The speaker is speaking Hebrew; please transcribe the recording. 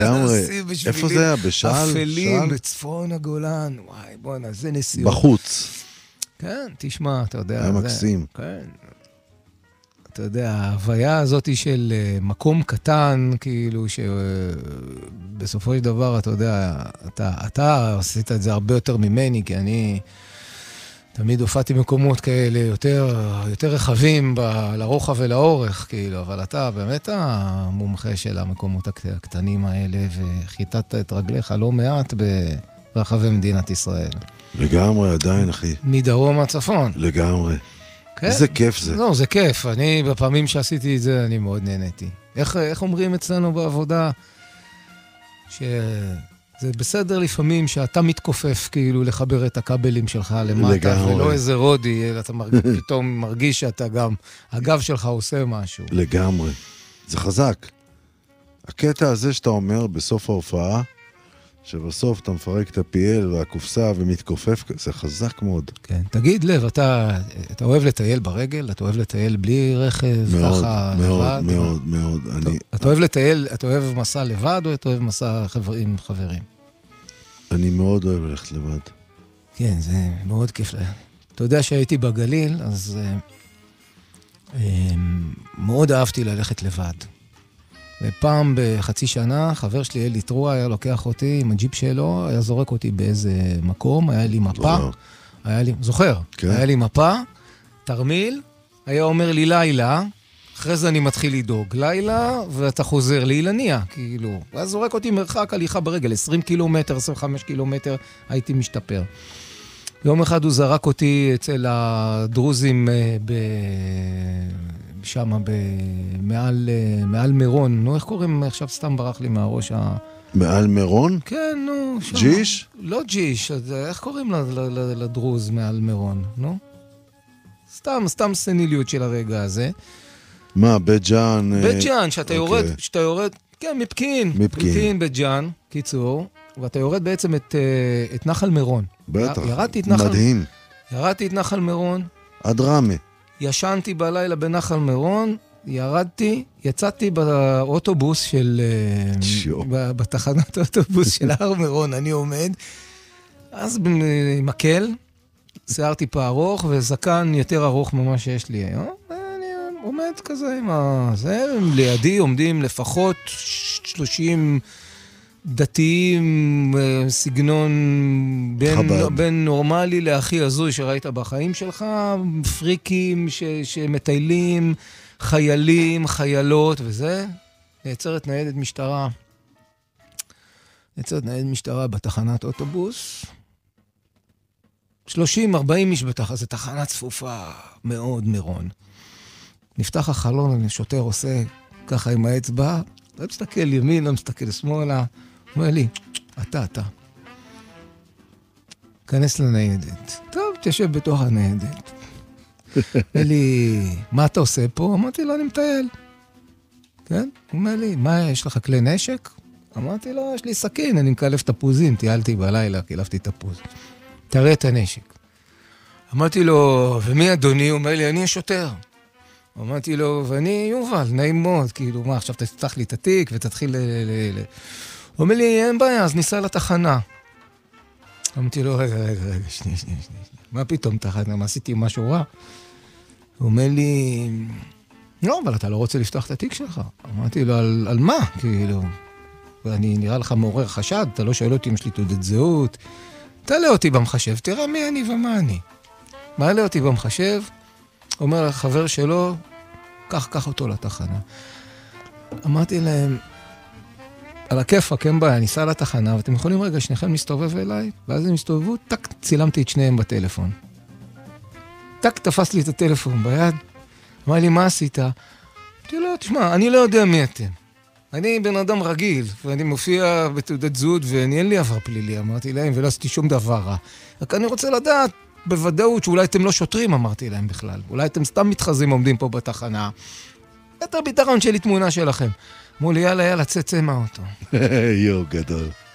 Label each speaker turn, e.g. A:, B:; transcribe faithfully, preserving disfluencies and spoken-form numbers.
A: איפה זה היה? בשעל?
B: אפלים, בצפון הגולן. וואי, בוא'נה, זה נסיעות.
A: בחוץ.
B: כן, תשמע, אתה יודע.
A: היה מקסים.
B: כן. אתה יודע, ההוויה הזאת של מקום קטן, כאילו, שבסופו של דבר, אתה יודע, אתה, אתה עשית את זה הרבה יותר ממני, כי אני תמיד הופעתי במקומות כאלה יותר, יותר רחבים ב- לרוחב ולאורך, כאילו, אבל אתה באמת המומחה של המקומות הקטנים האלה, וחיטטת את רגליך לא מעט ברחבי מדינת ישראל.
A: לגמרי, עדיין, אחי.
B: מדרום הצפון.
A: לגמרי.
B: כן.
A: איזה כיף זה.
B: לא, זה כיף. אני, בפעמים שעשיתי את זה, אני מאוד נהניתי. איך, איך אומרים אצלנו בעבודה? שזה בסדר לפעמים שאתה מתכופף, כאילו, לחבר את הכבלים שלך למטה, לגמרי. ולא איזה רודי, אלא אתה מרגיש, פתאום מרגיש שאתה גם, הגב שלך עושה משהו.
A: לגמרי. זה חזק. הקטע הזה שאתה אומר בסוף ההופעה, שבסוף אתה מפרק את הפיאל והקופסה ומתכופף, זה חזק מאוד.
B: כן, תגיד לב, אתה, אתה אוהב לטייל ברגל? אתה אוהב לטייל בלי רכב?
A: מאוד,
B: ככה,
A: מאוד,
B: לבד?
A: מאוד, מאוד.
B: אתה,
A: אני...
B: אתה אוהב לטייל, אתה אוהב מסע לבד או אתה אוהב מסע חבר, עם חברים?
A: אני מאוד אוהב ללכת לבד.
B: כן, זה מאוד כיף. אתה יודע שהייתי בגליל, אז מאוד אהבתי ללכת לבד. ופעם בחצי שנה, חבר שלי, אלי טרוע, היה לוקח אותי עם הג'יפ שלו, היה זורק אותי באיזה מקום, היה לי מפה. זוכר. היה לי, זוכר. כן. היה לי מפה, תרמיל, היה אומר לי לילה, אחרי זה אני מתחיל לדאוג. לילה, ואתה חוזר לאילניה, כאילו. ואז זורק אותי מרחק הליכה ברגל, עשרים קילומטר, עשרים וחמישה קילומטר, הייתי משתפר. יום אחד הוא זרק אותי אצל הדרוזים ב... שמה מעל, מעל מירון. נו, איך קוראים? עכשיו סתם ברח לי מהראש ה...
A: מעל מירון?
B: כן, נו. שמה.
A: ג'יש?
B: לא ג'יש, איך קוראים לדרוז מעל מירון? נו? סתם, סתם סניליות של הרגע הזה.
A: מה, בית ג'אן?
B: בית ג'אן, שאתה יורד, שאתה יורד, כן, מפקין.
A: מפקין.
B: מפקין בית ג'אן, קיצור, ואתה יורד בעצם את, את נחל מירון.
A: בטח,
B: ירדתי את נחל...
A: מדהים.
B: ירדתי את נחל מירון.
A: עד רמי.
B: ישנתי בלילה בנחל מירון, ירדתי, יצאתי באוטובוס של...
A: שיו.
B: בתחנת האוטובוס של הר מירון, אני עומד. אז במקל, שיער טיפה ארוך, וזקן יותר ארוך ממה שיש לי היום. ואני עומד כזה עם הזה, לידי עומדים לפחות שלושים דתיים, סגנון בין, בין נורמלי להכי הזוי שראית בחיים שלך, פריקים ש, שמטיילים, חיילים, חיילות וזה. נעצרת ניידת משטרה. נעצרת ניידת משטרה בתחנת אוטובוס. שלושים ארבעים איש בתחנה, זו תחנה צפופה מאוד מירון. נפתח החלון, שוטר עושה ככה עם האצבע, לא מסתכל ימין, לא מסתכל שמאלה, אומר לי, אתה, אתה. כנס לניידת. טוב, תשב בתוך הניידת. אומר לי, מה אתה עושה פה? אמרתי לו, אני מטייל. כן? הוא אומר לי, מה, יש לך כלי נשק? אמרתי לו, יש לי סכין, אני מקלף תפוזים, טיילתי בלילה, קילפתי תפוז. תראה את הנשק. אמרתי לו, ומי אדוני? הוא אומר לי, אני השוטר. אמרתי לו, ואני יובל, נעים מאוד, כאילו, מה, עכשיו תפתח לי את התיק ותתחיל ל... ל... ל... הוא אומר לי, אין בעיה, אז ניסע לתחנה. אמרתי לו, רגע, רגע, רגע, שנייה, שנייה, שנייה. מה פתאום תחנה? מה עשיתי משהו רע? הוא אומר לי, לא, אבל אתה לא רוצה לפתוח את התיק שלך. אמרתי לו, על, על מה? כאילו, ואני נראה לך מעורר חשד, אתה לא שואל אותי אם יש לי תעודת זהות. תעלה אותי במחשב, תראה מי אני ומה אני. מעלה אותי במחשב, אומר לחבר שלו, קח, קח אותו לתחנה. אמרתי להם, על הכיפק, אין בעיה, ניסע לתחנה, ואתם יכולים רגע, שניכם מסתובב אליי, ואז הם מסתובבו, טק, צילמתי את שניהם בטלפון. טק, תפס לי את הטלפון ביד, אמר לי, מה עשית? אמרתי לו, תשמע, אני לא יודע מי אתם. אני בן אדם רגיל, ואני מופיע בתעודת זהות, ואני אין לי עבר פלילי, אמרתי להם, ולא עשיתי שום דבר רע. רק אני רוצה לדעת, בוודאות, שאולי אתם לא שוטרים, אמרתי להם בכלל. אולי אתם סתם מתחזים עומדים פה בתחנה. את הביטחון שלי תמונה שלכם. אמרו לי, יאללה, יאללה, צא, צא מהאוטו.
A: יו, גדול.